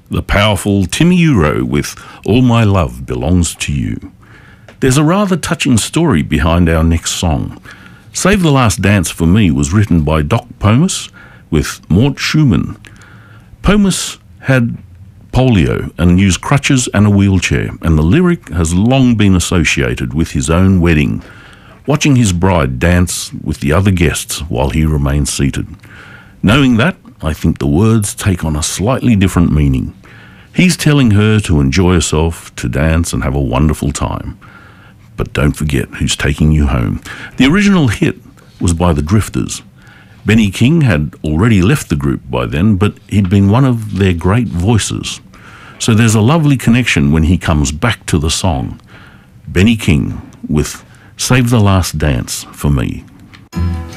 the powerful Timmy Euro with All My Love Belongs to You. There's a rather touching story behind our next song. Save the Last Dance for Me was written by Doc Pomus with Mort Schumann. Pomus had polio and used crutches and a wheelchair, and the lyric has long been associated with his own wedding, watching his bride dance with the other guests while he remains seated. Knowing that, I think the words take on a slightly different meaning. He's telling her to enjoy herself, to dance and have a wonderful time. But don't forget who's taking you home. The original hit was by the Drifters. Benny King had already left the group by then, but he'd been one of their great voices. So there's a lovely connection when he comes back to the song. Benny King with Save the Last Dance for Me.